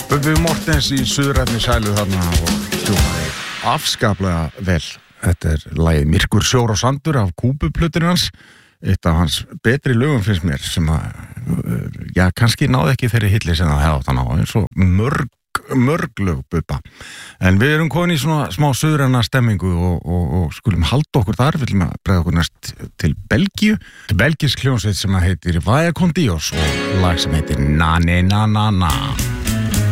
Bubbi Mortens í Suðurrænni sælu þarna og hljómaði afskaplega vel. Þetta lagið Myrkur sjór og sandur af Kúbu-plötunni hans. Eitt af hans betri lögum finnst mér sem að, kannski náði ekki þeirri hilli sem það hefði átt að ná, eins og mörg lög Bubba. En við erum komin í svona smá suðræna stemmingu og skulum halda okkur þar, viljum að bregða okkur næst til Belgíu, til belgisk hljómsveit sem heitir Vaya con Dios og lag sem heitir Na Ne Na Na Na.